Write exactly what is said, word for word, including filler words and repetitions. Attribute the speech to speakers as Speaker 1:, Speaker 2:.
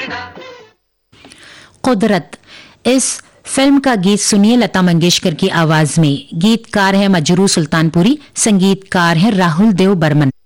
Speaker 1: कुदरत, इस फिल्म का गीत सुनिए लता मंगेशकर की आवाज में। गीतकार है मजरू सुल्तानपुरी, संगीतकार है राहुल देव बर्मन।